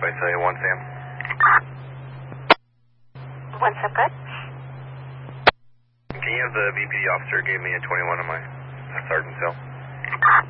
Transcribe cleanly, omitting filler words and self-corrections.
by Cellular 1 Sam. 1 Sam, good. Can you have the BPD officer give me a 21 on my sergeant cell?